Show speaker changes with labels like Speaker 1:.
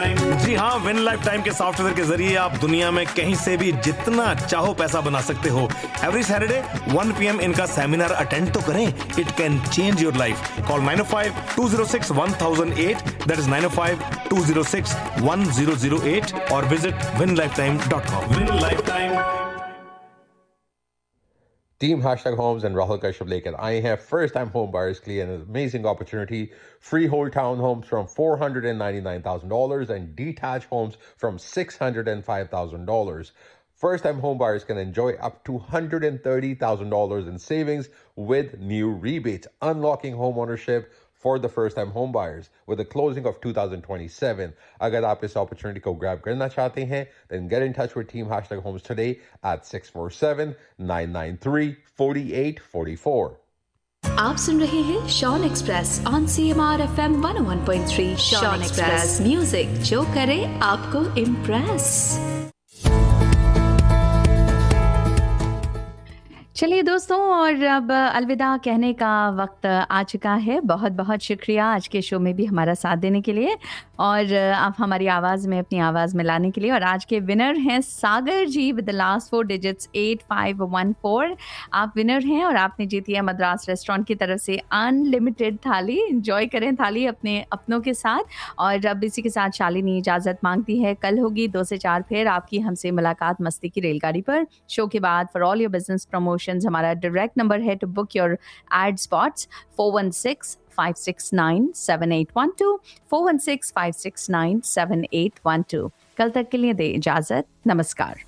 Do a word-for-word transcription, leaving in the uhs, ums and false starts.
Speaker 1: जी हाँ, win life time के software के जरिए आप दुनिया में कहीं से भी जितना चाहो पैसा बना सकते हो। Every Saturday one P M इनका सेमिनार अटेंड तो करें। It can change your life. Call nine O five to zero six one thousand eight, that is nine O five to zero six one zero zero eight, और visit win life time dot com. Win life time.
Speaker 2: Team Hashtag Homes and Rahul Kashyap लेकर आए हैं first time home buyers के लिए an amazing opportunity. Freehold townhomes from four hundred ninety-nine thousand dollars and detached homes from six hundred five thousand dollars. First time home buyers can enjoy up to one hundred thirty thousand dollars in savings with new rebates, unlocking home ownership for the first time home buyers with the closing of two thousand twenty-seven. अगर आप इस opportunity को grab करना चाहते हैं, then get in touch with Team Hashtag Homes today at six four seven nine nine three four eight four four.
Speaker 3: आप सुन रहे हैं Shawn express on C M R F M one O one point three. Shawn express, music जो करे आपको impress. चलिए दोस्तों, और अब अलविदा कहने का वक्त आ चुका है। बहुत बहुत शुक्रिया आज के शो में भी हमारा साथ देने के लिए और आप हमारी आवाज़ में अपनी आवाज़ में लाने के लिए। और आज के विनर हैं सागर जी with the last four digits eight five one four. आप विनर हैं और आपने जीती है मद्रास रेस्टोरेंट की तरफ से अनलिमिटेड थाली। एंजॉय करें थाली अपने अपनों के साथ। और अब इसी के साथ शालिनी इजाज़त मांगती है। कल होगी दो से चार फिर आपकी हमसे मुलाकात मस्ती की रेलगाड़ी पर। शो के बाद for all your business promotion हमारा डायरेक्ट नंबर है to book your add spots four one six five six nine seven eight one two, four one six five six nine seven eight one two. कल तक के लिए दे इजाजत। नमस्कार।